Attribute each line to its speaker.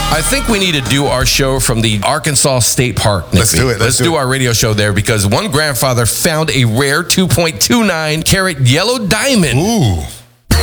Speaker 1: I think we need to do our show from the Arkansas State Park.
Speaker 2: Let's do it.
Speaker 1: Let's do our radio show there because one grandfather found a rare 2.29 carat yellow diamond.
Speaker 2: Ooh.